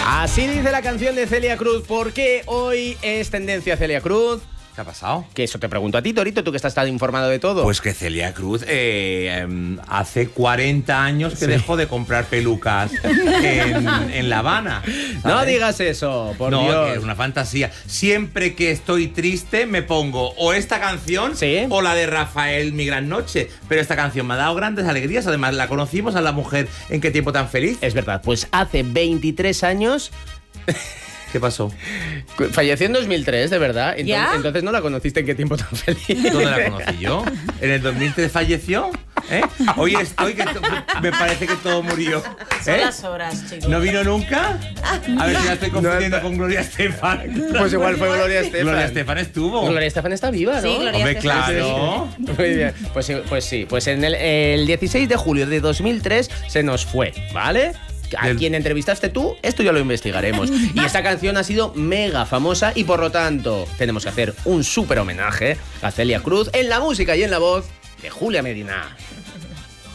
Así dice la canción de Celia Cruz. ¿Por qué hoy es tendencia Celia Cruz? ¿Qué ha pasado? Que eso te pregunto a ti, Torito, tú que estás tan informado de todo. Pues que Celia Cruz hace 40 años que dejó de comprar pelucas en La Habana. ¿Sabes? No digas eso, por Dios. No, es una fantasía. Siempre que estoy triste me pongo o esta canción o la de Rafael, Mi Gran Noche. Pero esta canción me ha dado grandes alegrías. Además, la conocimos a la mujer en Qué Tiempo Tan Feliz. Es verdad, pues hace 23 años... ¿Qué pasó? Falleció en 2003, de verdad. ¿Ya? Entonces no la conociste en Qué Tiempo Tan Feliz. ¿Dónde la conocí yo? ¿En el 2003 falleció? Hoy estoy que me parece que todo murió. Son las horas, chicos. ¿No vino nunca? A ver si la estoy confundiendo con Gloria Estefan. Pues igual fue Gloria Estefan. Gloria Estefan estuvo. Gloria Estefan está viva, ¿no? Sí, Gloria Hombre, Estefan. claro. Muy bien. Pues sí. Pues en el 16 de julio de 2003 se nos fue, ¿vale? ¿A quién entrevistaste tú? Esto ya lo investigaremos. Y esta canción ha sido mega famosa y por lo tanto tenemos que hacer un súper homenaje a Celia Cruz en la música y en la voz de Julia Medina.